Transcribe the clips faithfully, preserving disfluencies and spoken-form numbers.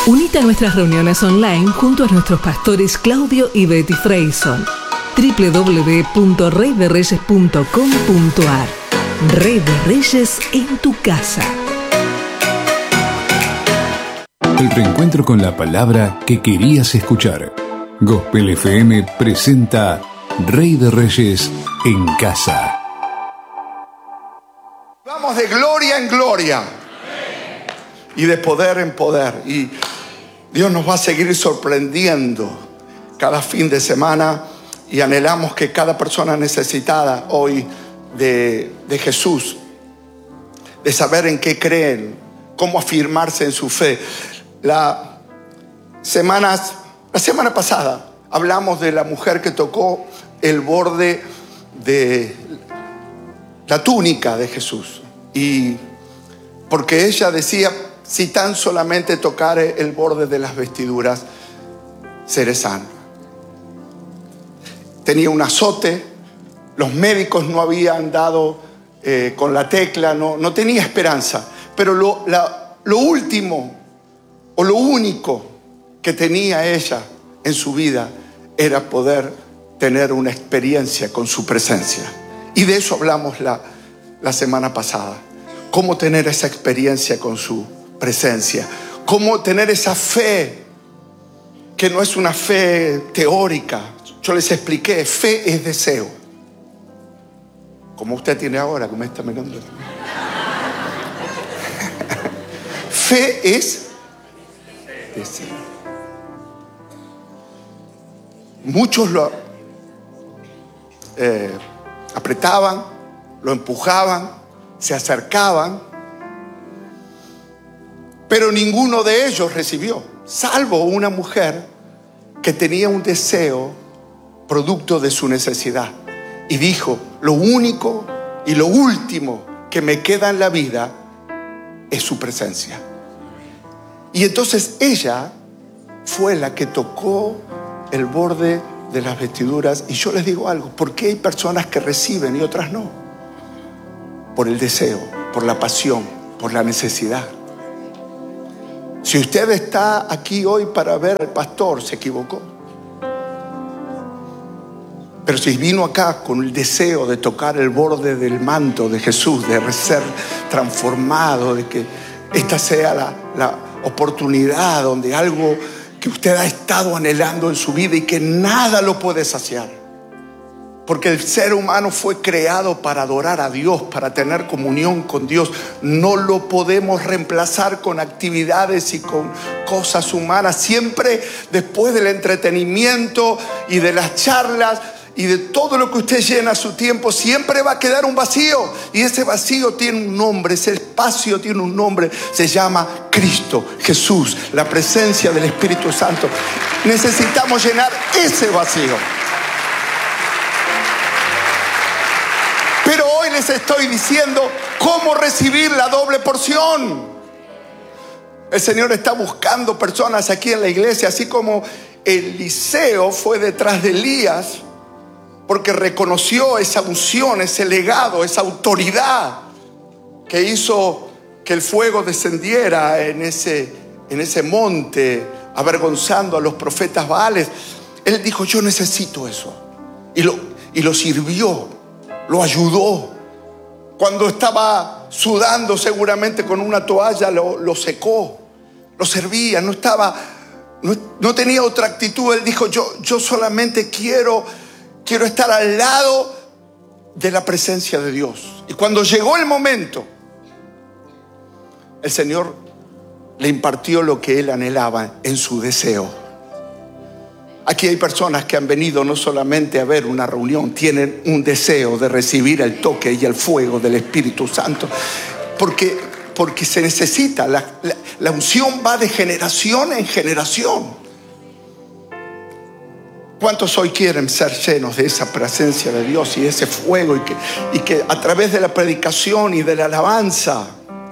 Unite a nuestras reuniones online junto a nuestros pastores Claudio y Betty Freyson. doble u doble u doble u punto rey de reyes punto com punto a r. Rey de Reyes en tu casa. El reencuentro con la palabra que querías escuchar. Gospel F M presenta Rey de Reyes en casa. Vamos de gloria en gloria y de poder en poder. Y Dios nos va a seguir sorprendiendo cada fin de semana. Y anhelamos que cada persona necesitada hoy de, de Jesús, de saber en qué creen, cómo afirmarse en su fe. La, semanas, la semana pasada hablamos de la mujer que tocó el borde de la túnica de Jesús. Y porque ella decía, si tan solamente tocare el borde de las vestiduras, seré sano. Tenía un azote, los médicos no habían dado eh, con la tecla, no, no tenía esperanza. Pero lo, la, lo último o lo único que tenía ella en su vida era poder tener una experiencia con su presencia. Y de eso hablamos la, la semana pasada. Cómo tener esa experiencia con su presencia. Cómo tener esa fe que no es una fe teórica. Yo les expliqué, fe es deseo. Como usted tiene ahora, que me está mirando. Fe es deseo. Muchos lo eh, apretaban, lo empujaban, se acercaban, pero ninguno de ellos recibió, salvo una mujer que tenía un deseo producto de su necesidad, y dijo, lo único y lo último que me queda en la vida es su presencia. Y entonces ella fue la que tocó el borde de las vestiduras. Y yo les digo algo, ¿por qué hay personas que reciben y otras no? Por el deseo, por la pasión, por la necesidad. Si usted está aquí hoy para ver al pastor, se equivocó. Pero si vino acá con el deseo de tocar el borde del manto de Jesús, de ser transformado, de que esta sea la, la oportunidad donde algo que usted ha estado anhelando en su vida y que nada lo puede saciar. Porque el ser humano fue creado para adorar a Dios, para tener comunión con Dios. No lo podemos reemplazar con actividades y con cosas humanas. Siempre después del entretenimiento y de las charlas y de todo lo que usted llena su tiempo, siempre va a quedar un vacío. Y ese vacío tiene un nombre, ese espacio tiene un nombre. Se llama Cristo, Jesús, la presencia del Espíritu Santo. Necesitamos llenar ese vacío. Pero hoy les estoy diciendo cómo recibir la doble porción. El Señor está buscando personas aquí en la iglesia, así como Eliseo fue detrás de Elías, porque reconoció esa unción, ese legado, esa autoridad que hizo que el fuego descendiera en ese, en ese monte, avergonzando a los profetas Baales. Él dijo, yo necesito eso. Y lo, y lo sirvió, lo ayudó. Cuando estaba sudando seguramente con una toalla, lo, lo secó, lo servía, no estaba, no, no tenía otra actitud. Él dijo, yo, yo solamente quiero... Quiero estar al lado de la presencia de Dios. Y cuando llegó el momento, el Señor le impartió lo que él anhelaba en su deseo. Aquí hay personas que han venido no solamente a ver una reunión, tienen un deseo de recibir el toque y el fuego del Espíritu Santo. Porque, porque se necesita, la, la, la unción va de generación en generación. ¿Cuántos hoy quieren ser llenos de esa presencia de Dios y de ese fuego? Y que, y que a través de la predicación y de la alabanza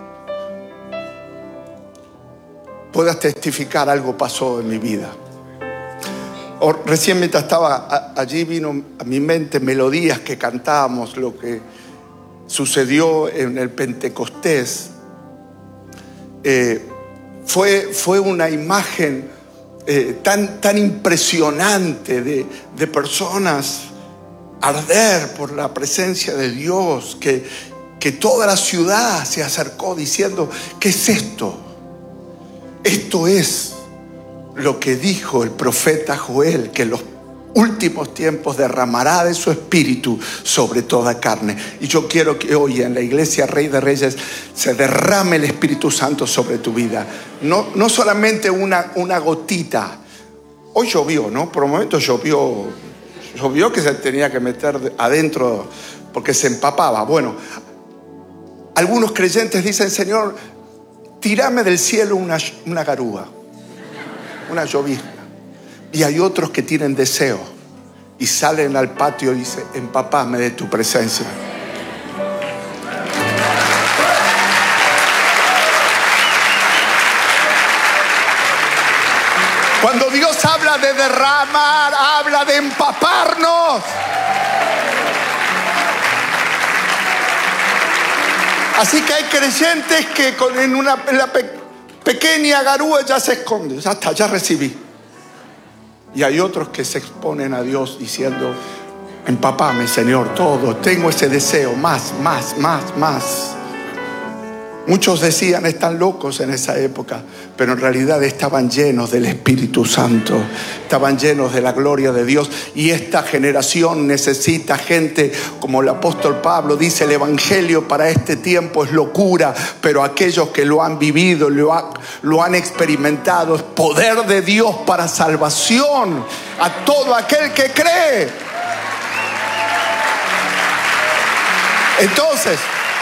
puedas testificar, algo pasó en mi vida. O, recién mientras estaba a, allí vino a mi mente melodías que cantábamos, lo que sucedió en el Pentecostés. Eh, Fue, fue una imagen eh, tan, tan impresionante de, de personas arder por la presencia de Dios, que, que toda la ciudad se acercó diciendo: ¿qué es esto? Esto es lo que dijo el profeta Joel, que en los últimos tiempos derramará de su espíritu sobre toda carne. Y yo quiero que hoy en la iglesia Rey de Reyes se derrame el Espíritu Santo sobre tu vida. No, no solamente una, una gotita. Hoy llovió, ¿no? Por un momento llovió. Llovió que se tenía que meter adentro porque se empapaba. Bueno, algunos creyentes dicen: Señor, tírame del cielo una, una garúa, una llovizna. Y hay otros que tienen deseo y salen al patio y dicen: empapame de tu presencia. Cuando Dios habla de derramar, habla de empaparnos. Así que hay creyentes que con, en una en la pe, pequeña garúa ya se esconden. Ya está, ya recibí. Y hay otros que se exponen a Dios diciendo: empapame, Señor, todo. Tengo ese deseo, más, más, más, más. Muchos decían: están locos en esa época, pero en realidad estaban llenos del Espíritu Santo, estaban llenos de la gloria de Dios. Y esta generación necesita gente, como el apóstol Pablo dice: el evangelio para este tiempo es locura, pero aquellos que lo han vivido, lo, ha, lo han experimentado, es poder de Dios para salvación a todo aquel que cree. Entonces,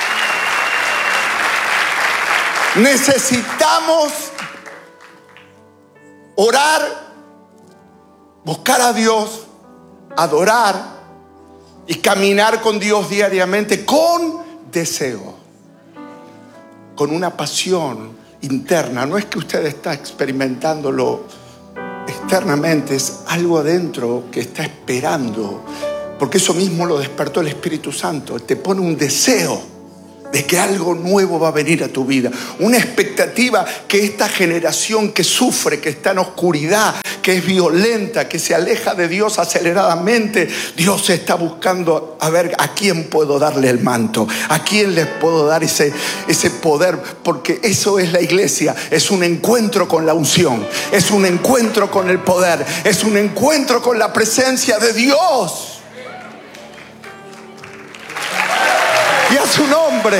necesitamos orar, buscar a Dios, adorar y caminar con Dios diariamente con deseo, con una pasión interna. No es que usted está experimentándolo externamente, es algo adentro que está esperando, porque eso mismo lo despertó el Espíritu Santo. Te pone un deseo de que algo nuevo va a venir a tu vida. Una expectativa que esta generación que sufre, que está en oscuridad, que es violenta, que se aleja de Dios aceleradamente, Dios está buscando a ver a quién puedo darle el manto, a quién les puedo dar ese, ese poder, porque eso es la iglesia. Es un encuentro con la unción, es un encuentro con el poder, es un encuentro con la presencia de Dios. Y a su nombre.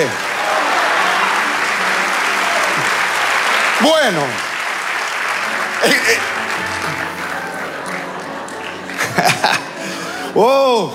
Bueno. Eh, eh. Oh.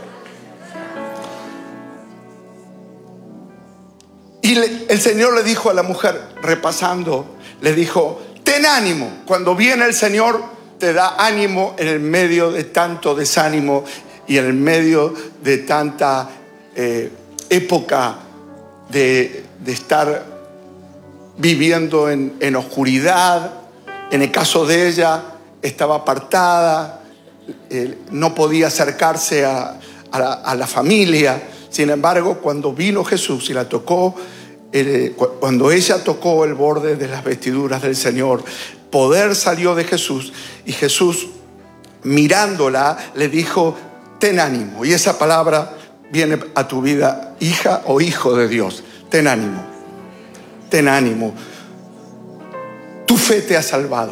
Y le, el Señor le dijo a la mujer, repasando, le dijo: ten ánimo. Cuando viene el Señor, te da ánimo en el medio de tanto desánimo y en el medio de tanta eh, época de, de estar viviendo en, en oscuridad. En el caso de ella, estaba apartada, eh, no podía acercarse a, a, la, a la familia. Sin embargo, cuando vino Jesús y la tocó, eh, cuando ella tocó el borde de las vestiduras del Señor, poder salió de Jesús, y Jesús, mirándola, le dijo: ten ánimo. Y esa palabra viene a tu vida, hija o hijo de Dios. Ten ánimo, ten ánimo. Tu fe te ha salvado.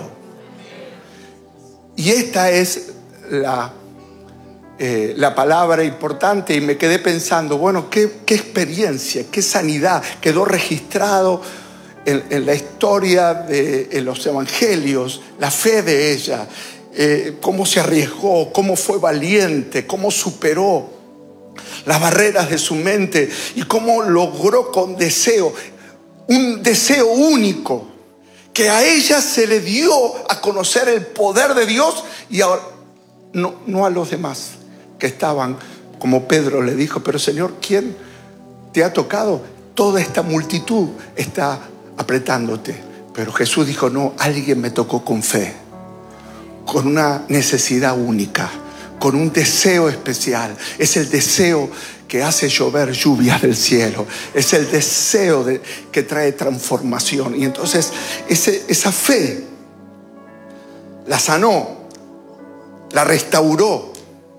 Y esta es la, eh, la palabra importante. Y me quedé pensando, bueno, qué, qué experiencia, qué sanidad quedó registrado en, en la historia de en los evangelios, la fe de ella, eh, cómo se arriesgó, cómo fue valiente, cómo superó las barreras de su mente y cómo logró con deseo, un deseo único, que a ella se le dio a conocer el poder de Dios, y ahora no, no a los demás que estaban, como Pedro le dijo: pero Señor, ¿quién te ha tocado? Toda esta multitud está apretándote. Pero Jesús dijo: no, alguien me tocó con fe, con una necesidad única, con un deseo especial. Es el deseo que hace llover lluvias del cielo. Es el deseo de, que trae transformación. Y entonces ese, esa fe la sanó, la restauró.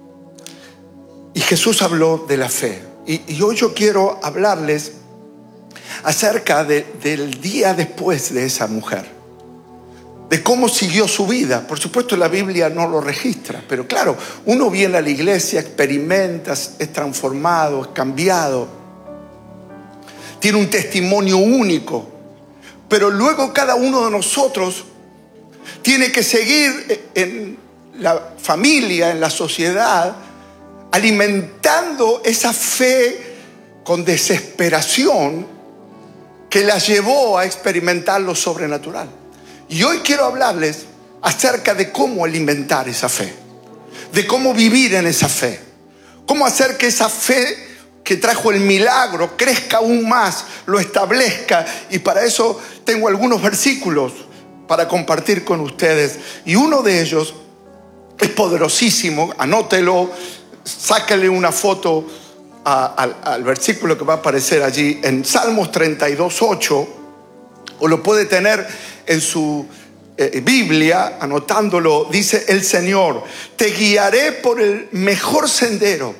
Y Jesús habló de la fe. Y, y hoy yo quiero hablarles acerca de, del día después de esa mujer, de cómo siguió su vida. Por supuesto la Biblia no lo registra, pero claro, uno viene a la iglesia, experimenta, es transformado, es cambiado, tiene un testimonio único, pero luego cada uno de nosotros tiene que seguir en la familia, en la sociedad, alimentando esa fe con desesperación que la llevó a experimentar lo sobrenatural. Y hoy quiero hablarles acerca de cómo alimentar esa fe, de cómo vivir en esa fe, cómo hacer que esa fe que trajo el milagro crezca aún más, lo establezca. Y para eso tengo algunos versículos para compartir con ustedes. Y uno de ellos es poderosísimo, anótelo, sáquele una foto a, a, al versículo que va a aparecer allí en Salmos treinta y dos, ocho, o lo puede tener en su eh, Biblia, anotándolo. Dice el Señor: te guiaré por el mejor sendero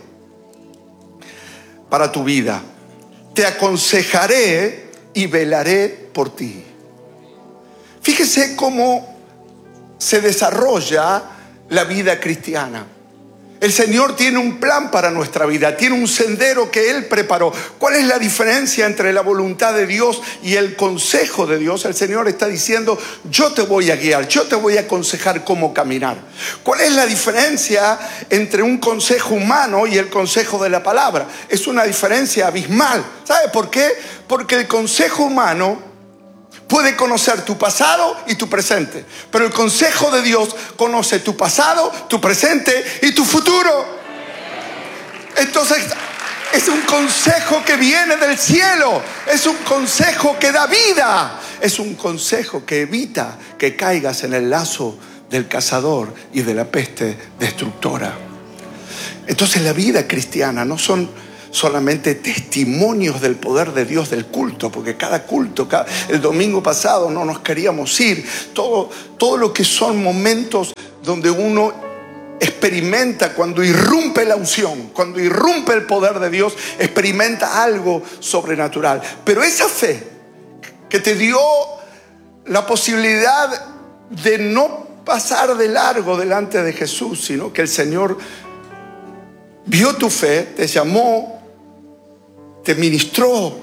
para tu vida, te aconsejaré y velaré por ti. Fíjese cómo se desarrolla la vida cristiana. El Señor tiene un plan para nuestra vida, tiene un sendero que Él preparó. ¿Cuál es la diferencia entre la voluntad de Dios y el consejo de Dios? El Señor está diciendo: yo te voy a guiar, yo te voy a aconsejar cómo caminar. ¿Cuál es la diferencia entre un consejo humano y el consejo de la palabra? Es una diferencia abismal. ¿Sabe por qué? Porque el consejo humano puede conocer tu pasado y tu presente, pero el consejo de Dios conoce tu pasado, tu presente y tu futuro. Entonces es un consejo que viene del cielo, es un consejo que da vida, es un consejo que evita que caigas en el lazo del cazador y de la peste destructora. Entonces la vida cristiana no son solamente testimonios del poder de Dios del culto, porque cada culto, cada, el domingo pasado no nos queríamos ir, todo, todo lo que son momentos donde uno experimenta, cuando irrumpe la unción, cuando irrumpe el poder de Dios, experimenta algo sobrenatural. Pero esa fe que te dio la posibilidad de no pasar de largo delante de Jesús, sino que el Señor vio tu fe, te llamó, te ministró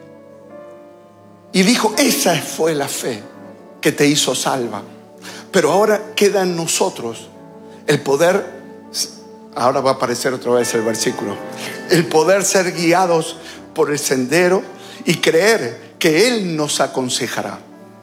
y dijo: esa fue la fe que te hizo salva. Pero ahora queda en nosotros el poder, ahora va a aparecer otra vez el versículo, el poder ser guiados por el sendero y creer que Él nos aconsejará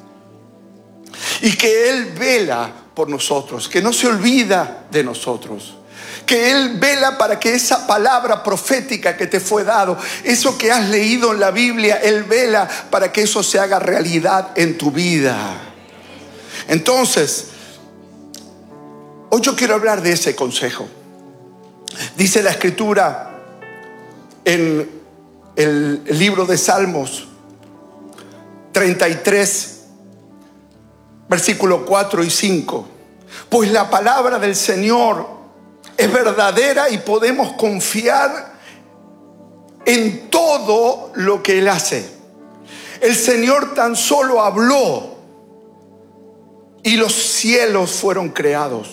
y que Él vela por nosotros, que no se olvida de nosotros, que Él vela para que esa palabra profética que te fue dado, eso que has leído en la Biblia, Él vela para que eso se haga realidad en tu vida. Entonces, hoy yo quiero hablar de ese consejo. Dice la Escritura en el libro de Salmos treinta y tres, versículos cuatro y cinco: pues la palabra del Señor es verdadera y podemos confiar en todo lo que Él hace. El Señor tan solo habló y los cielos fueron creados.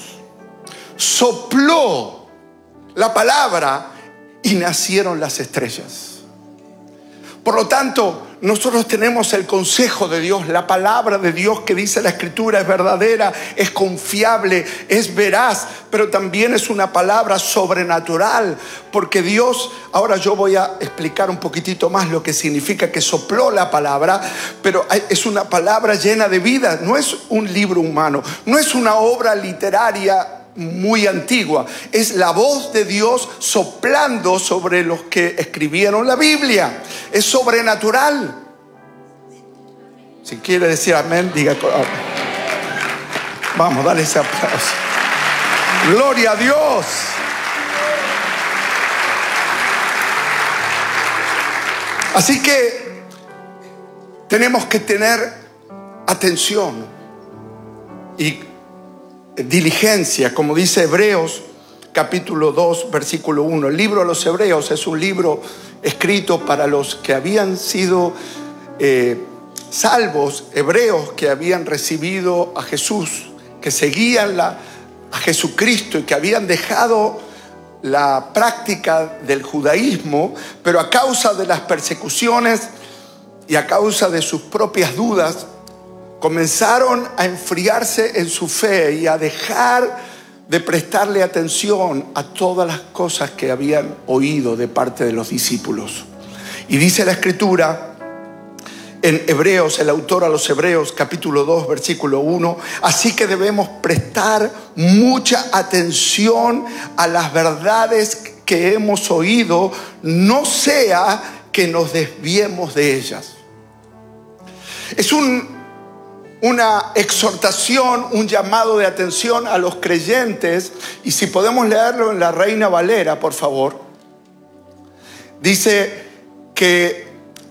Sopló la palabra y nacieron las estrellas. Por lo tanto, nosotros tenemos el consejo de Dios, la palabra de Dios que dice la Escritura es verdadera, es confiable, es veraz, pero también es una palabra sobrenatural, porque Dios, ahora yo voy a explicar un poquitito más lo que significa que sopló la palabra, pero es una palabra llena de vida, no es un libro humano, no es una obra literaria muy antigua, es la voz de Dios soplando sobre los que escribieron la Biblia. Es sobrenatural. Si quiere decir amén, diga amén. Vamos, dale ese aplauso. Gloria a Dios. Así que tenemos que tener atención y diligencia, como dice Hebreos capítulo dos, versículo uno. El libro de los Hebreos es un libro escrito para los que habían sido eh, salvos, hebreos que habían recibido a Jesús, que seguían la, a Jesucristo y que habían dejado la práctica del judaísmo, pero a causa de las persecuciones y a causa de sus propias dudas, comenzaron a enfriarse en su fe y a dejar de prestarle atención a todas las cosas que habían oído de parte de los discípulos. Y dice la Escritura en Hebreos, el autor a los Hebreos, capítulo dos, versículo uno, así que debemos prestar mucha atención a las verdades que hemos oído, no sea que nos desviemos de ellas. Es un, una exhortación, un llamado de atención a los creyentes, y si podemos leerlo en la Reina Valera, por favor. Dice que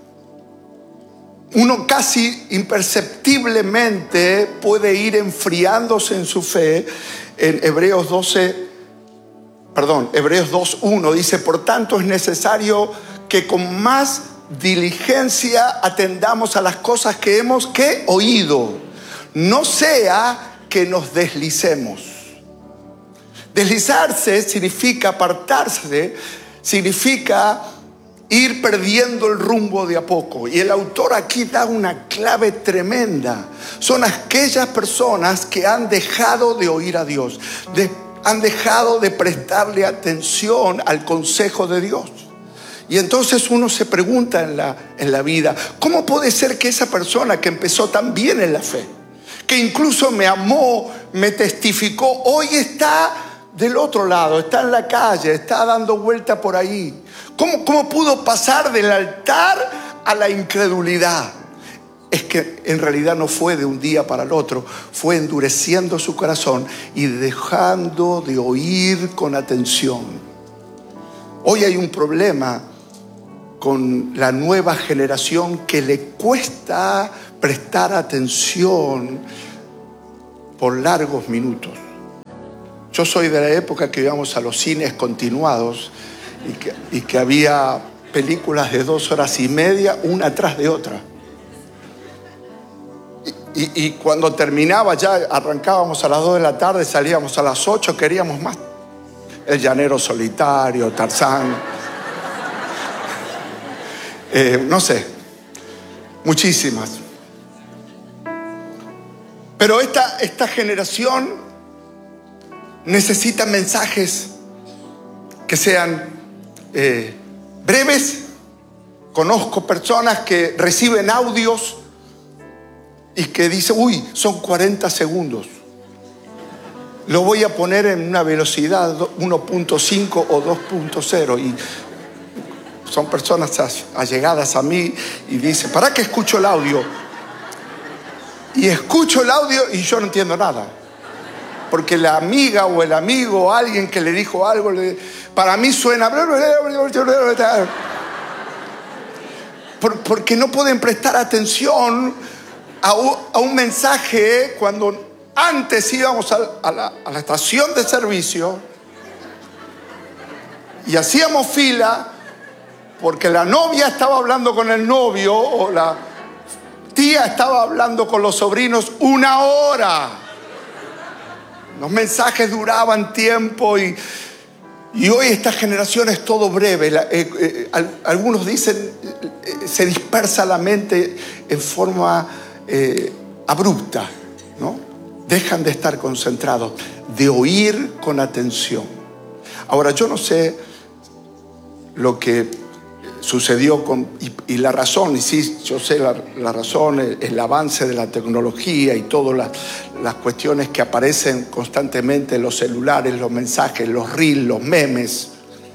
uno casi imperceptiblemente puede ir enfriándose en su fe. En Hebreos doce, perdón, Hebreos dos uno dice, por tanto es necesario que con más diligencia atendamos a las cosas que hemos ¿qué? oído, no sea que nos deslicemos. Deslizarse significa apartarse, significa ir perdiendo el rumbo de a poco. Y el autor aquí da una clave tremenda. Son aquellas personas que han dejado de oír a Dios, de, han dejado de prestarle atención al consejo de Dios. Y entonces uno se pregunta en la, en la vida, ¿cómo puede ser que esa persona que empezó tan bien en la fe, que incluso me amó, me testificó, hoy está del otro lado, está en la calle, está dando vuelta por ahí? ¿Cómo, cómo pudo pasar del altar a la incredulidad? Es que en realidad no fue de un día para el otro, fue endureciendo su corazón y dejando de oír con atención. Hoy hay un problema con la nueva generación que le cuesta prestar atención por largos minutos. Yo soy de la época que íbamos a los cines continuados y que, y que había películas de dos horas y media, una tras de otra. Y, y, y cuando terminaba, ya arrancábamos a las dos de la tarde, salíamos a las ocho, queríamos más. El Llanero Solitario, Tarzán, eh, no sé, muchísimas. Pero esta, esta generación necesita mensajes que sean eh, breves. Conozco personas que reciben audios y que dicen, uy, son cuarenta segundos. Lo voy a poner en una velocidad uno punto cinco o dos punto cero. Y son personas allegadas a mí y dicen, ¿para qué escucho el audio? Y escucho el audio y yo no entiendo nada. Porque la amiga o el amigo o alguien que le dijo algo, le, para mí suena... Por, porque no pueden prestar atención a un, a un mensaje cuando antes íbamos a, a, la, a la estación de servicio y hacíamos fila porque la novia estaba hablando con el novio o la tía estaba hablando con los sobrinos una hora. Los mensajes duraban tiempo y, y hoy esta generación es todo breve. La, eh, eh, al, algunos dicen eh, se dispersa la mente en forma eh, abrupta, ¿no? Dejan de estar concentrados, de oír con atención. Ahora, yo no sé lo que sucedió con, y, y la razón, y sí, yo sé la, la razón, el, el avance de la tecnología y todas las, las cuestiones que aparecen constantemente en los celulares, los mensajes, los reels, los memes,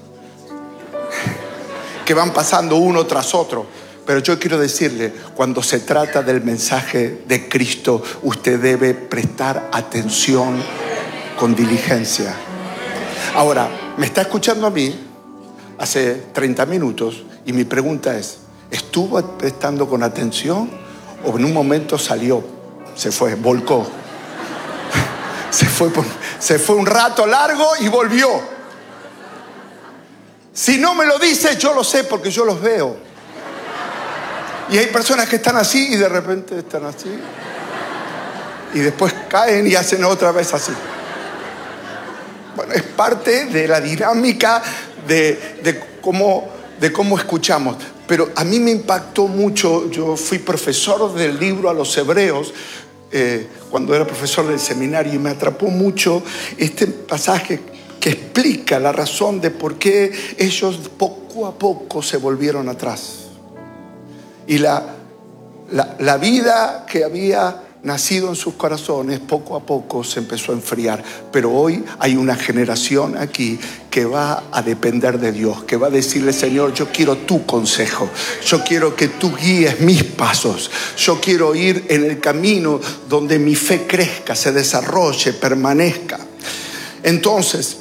que van pasando uno tras otro. Pero yo quiero decirle, cuando se trata del mensaje de Cristo, usted debe prestar atención con diligencia. Ahora, me está escuchando a mí hace treinta minutos y mi pregunta es, ¿Estuvo prestando con atención o en un momento salió, se fue, volcó? Se fue, por, se fue un rato largo y volvió. Si no me lo dice, yo lo sé porque yo los veo. Y hay personas que están así y de repente están así. Y después caen y hacen otra vez así. Bueno, es parte de la dinámica de, de, cómo, de cómo escuchamos. Pero a mí me impactó mucho. Yo fui profesor del libro a los hebreos eh, cuando era profesor del seminario, y me atrapó mucho este pasaje que explica la razón de por qué ellos poco a poco se volvieron atrás. Y la, la, la vida que había nacido en sus corazones poco a poco se empezó a enfriar. Pero hoy hay una generación aquí que va a depender de Dios, que va a decirle: Señor, yo quiero tu consejo, yo quiero que tú guíes mis pasos, yo quiero ir en el camino donde mi fe crezca, se desarrolle, permanezca. Entonces,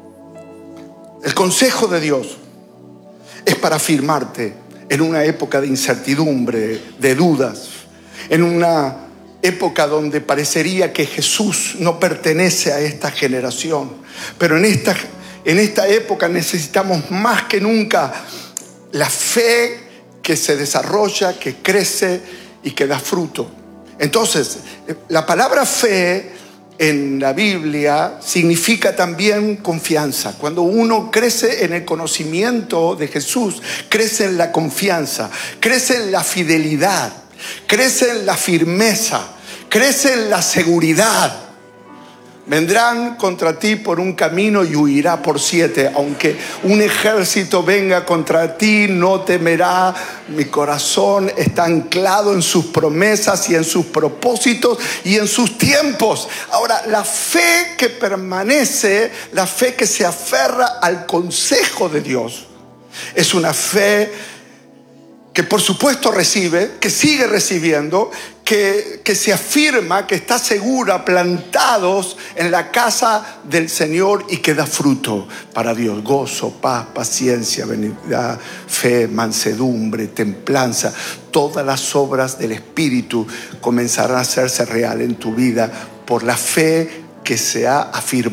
el consejo de Dios es para afirmarte en una época de incertidumbre, de dudas, en una época donde parecería que Jesús no pertenece a esta generación. Pero en esta, en esta época necesitamos más que nunca la fe que se desarrolla, que crece y que da fruto. Entonces, la palabra fe en la Biblia significa también confianza. Cuando uno crece en el conocimiento de Jesús, crece en la confianza, crece en la fidelidad, crece en la firmeza, crece en la seguridad. Vendrán contra ti por un camino y huirá por siete. Aunque un ejército venga contra ti, no temerá. Mi corazón está anclado en sus promesas y en sus propósitos y en sus tiempos. Ahora, la fe que permanece, la fe que se aferra al consejo de Dios, es una fe que por supuesto recibe, que sigue recibiendo, que, que se afirma, que está segura, plantados en la casa del Señor y que da fruto para Dios. Gozo, paz, paciencia, benignidad, fe, mansedumbre, templanza. Todas las obras del Espíritu comenzarán a hacerse real en tu vida por la fe que se ha afirmado